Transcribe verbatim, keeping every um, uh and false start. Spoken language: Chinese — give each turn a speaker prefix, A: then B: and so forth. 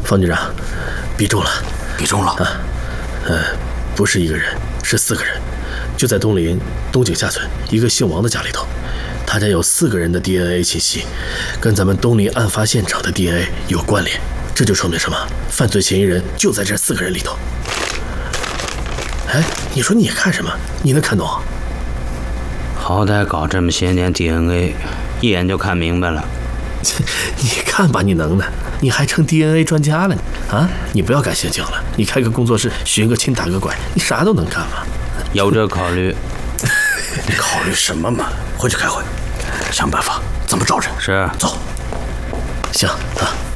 A: 方局长，比中了，
B: 比中了
A: 啊！呃，不是一个人，是四个人，就在东陵东井下村一个姓王的家里头。他家有四个人的 D N A 信息，跟咱们东陵案发现场的 D N A 有关联。这就说明什么？犯罪嫌疑人就在这四个人里头。哎，你说你看什么？你能看懂？
C: 好歹搞这么些年 D N A， 一眼就看明白了。
A: 你看吧，你能的，你还成 D N A 专家了呢？啊，你不要感兴趣了，你开个工作室，寻个亲打个拐，你啥都能干嘛？
C: 有这考虑。
B: 你考虑什么嘛？回去开会，想办法怎么找人。
C: 是，
B: 走。
A: 行啊。